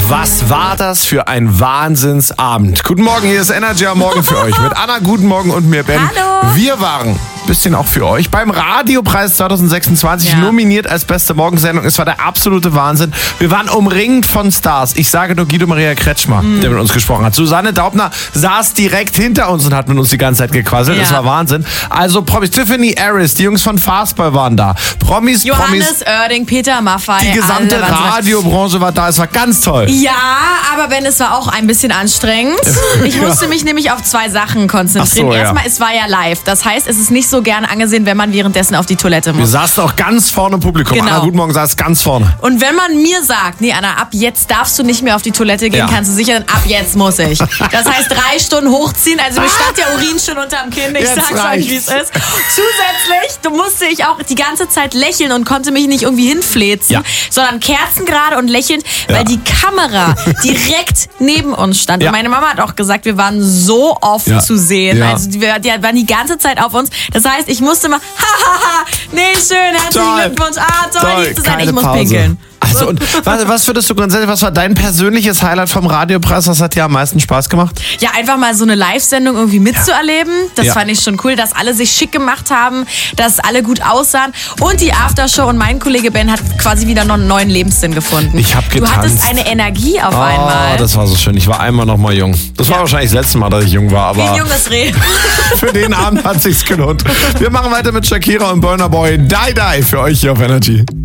Was war das für ein Wahnsinnsabend? Guten Morgen, hier ist Energy am Morgen für euch. Mit Anna, guten Morgen und mir, Ben. Hallo. Wir waren, bisschen auch für euch, beim Radiopreis 2026 nominiert als beste Morgensendung. Es war der absolute Wahnsinn. Wir waren umringt von Stars. Ich sage nur Guido Maria Kretschmer, der mit uns gesprochen hat. Susanne Daubner saß direkt hinter uns und hat mit uns die ganze Zeit gequasselt. Das war Wahnsinn. Also Promis, Tiffany Harris, die Jungs von Fastball waren da. Promis, Johannes Oerding, Peter Maffay. die gesamte Radiobranche war da. Es war ganz toll. Ja, aber Ben, es war auch ein bisschen anstrengend. Ich musste mich nämlich auf 2 Sachen konzentrieren. Ach so, Erstmal, es war ja live. Das heißt, es ist nicht so gerne angesehen, wenn man währenddessen auf die Toilette Wir muss. saßen auch ganz vorne im Publikum. Genau. Anna, guten Morgen, saß ganz vorne. Und wenn man mir sagt, nee Anna, ab jetzt darfst du nicht mehr auf die Toilette gehen, kannst du sicher sein, ab jetzt muss ich. Das heißt 3 Stunden hochziehen, also mir stand der Urin schon unterm Kinn, ich sag's euch, wie es ist. Zusätzlich musste ich auch die ganze Zeit lächeln und konnte mich nicht irgendwie hinfläzen, sondern kerzengerade und lächelnd, weil die Kamera direkt neben uns stand. Und meine Mama hat auch gesagt, wir waren so oft zu sehen. Also die waren die ganze Zeit auf uns. Das heißt, ich musste mal, nee, schön, herzlichen Glückwunsch, toll, lieb zu sein, ich muss pinkeln. Also und was würdest du grundsätzlich, was war dein persönliches Highlight vom Radiopreis? Was hat dir am meisten Spaß gemacht? Ja, einfach mal so eine Live-Sendung irgendwie mitzuerleben. Das fand ich schon cool, dass alle sich schick gemacht haben, dass alle gut aussahen. Und die Aftershow und mein Kollege Ben hat quasi wieder noch einen neuen Lebenssinn gefunden. Ich hab getanzt. Du hattest eine Energie auf einmal. Das war so schön. Ich war einmal noch mal jung. Das war wahrscheinlich das letzte Mal, dass ich jung war. Aber wie ein junges Reh. Für den Abend hat sich's gelohnt. Wir machen weiter mit Shakira und Burna Boy. Die Die für euch hier auf Energy.